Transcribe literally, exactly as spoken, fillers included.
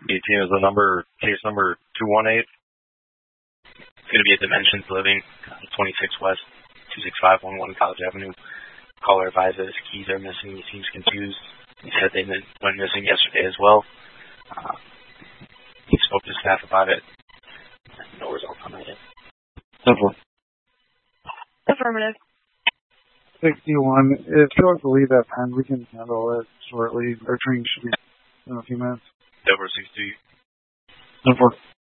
eighteen is the number, case number two one eight. It's going to be a Dimensions Living, uh, twenty-six West, two six five one one College Avenue. Caller advised that his keys are missing. He seems confused. He said they went missing yesterday as well. Uh, he spoke to staff about it. No result on that yet. Simple. Affirmative. sixty-one. If you want to leave that pen, we can handle it shortly. Our training should be in a few minutes. Over sixty. Simple.